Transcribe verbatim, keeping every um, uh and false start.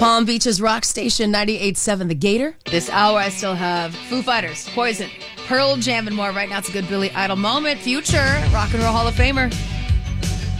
Palm Beach's rock station ninety-eight point seven The Gator. This hour, I still have Foo Fighters, Poison, Pearl Jam, and more. Right now, it's a good Billy Idol moment. Future Rock and Roll Hall of Famer